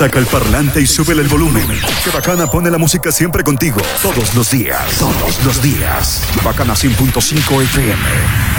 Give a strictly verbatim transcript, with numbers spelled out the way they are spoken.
Saca el parlante y súbele el volumen. Que Bacana pone la música siempre contigo. Todos los días. Todos los días. Bacana cien punto cinco F M.